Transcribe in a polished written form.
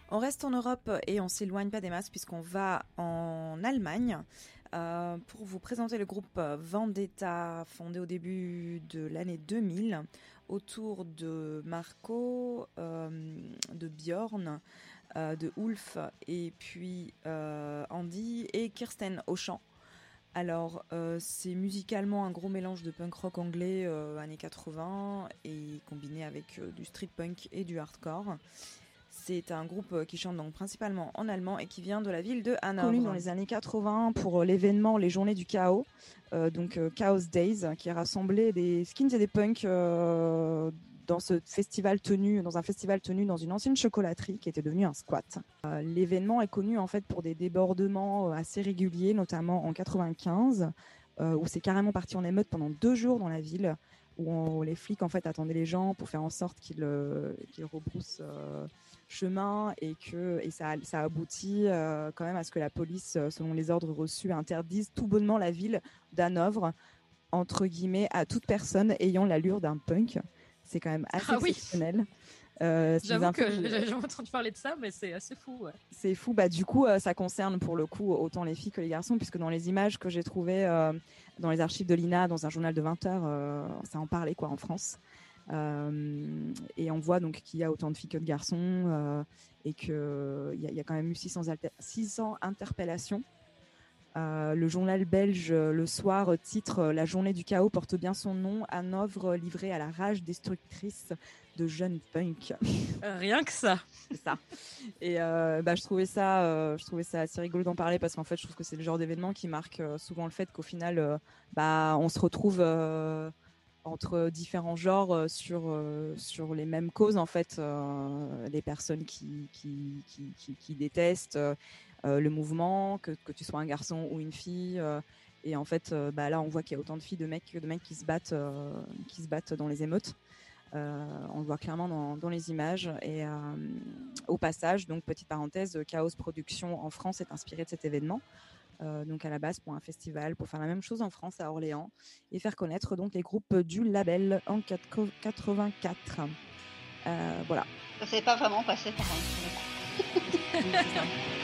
On reste en Europe et on s'éloigne pas des masses puisqu'on va en Allemagne pour vous présenter le groupe Vendetta, fondé au début de l'année 2000 autour de Marco, de Björn, de Ulf et puis Andy et Kirsten au chant. Alors, c'est musicalement un gros mélange de punk rock anglais années 80 et combiné avec du street punk et du hardcore. C'est un groupe qui chante donc principalement en allemand et qui vient de la ville de Hanovre. Connu dans les années 80 pour l'événement Les Journées du Chaos, donc Chaos Days, qui a rassemblé des skins et des punks dans un festival tenu dans une ancienne chocolaterie qui était devenue un squat. L'événement est connu en fait pour des débordements assez réguliers, notamment en 95, où c'est carrément parti en émeute pendant 2 jours dans la ville, où les flics en fait attendaient les gens pour faire en sorte qu'ils rebroussent chemin et ça aboutit quand même à ce que la police, selon les ordres reçus, interdise tout bonnement la ville d'Hanovre, entre guillemets, à toute personne ayant l'allure d'un punk. C'est quand même assez exceptionnel. J'avoue que j'ai jamais entendu parler de ça, mais c'est assez fou. Ouais. C'est fou. Bah, du coup, ça concerne pour le coup autant les filles que les garçons, puisque dans les images que j'ai trouvées dans les archives de l'INA, dans un journal de 20 heures, ça en parlait en France. Et on voit donc qu'il y a autant de filles que de garçons et qu'il y a quand même eu 600 interpellations. Le journal belge Le Soir titre « La journée du chaos porte bien son nom, Hanovre livrée à la rage destructrice de jeunes punks ». Rien que ça. C'est ça. Et je trouvais ça assez rigolo d'en parler parce qu'en fait je trouve que c'est le genre d'événement qui marque souvent le fait qu'au final on se retrouve entre différents genres sur les mêmes causes en fait, les personnes qui détestent le mouvement, que tu sois un garçon ou une fille, et en fait là on voit qu'il y a autant de filles de mecs que de mecs qui se battent dans les émeutes. On le voit clairement dans les images. Et au passage, donc petite parenthèse, Chaos Productions en France est inspiré de cet événement. Donc à la base pour un festival, pour faire la même chose en France à Orléans et faire connaître donc les groupes du label en 84. Voilà. Ça s'est pas vraiment passé pareil. Oui, c'est ça.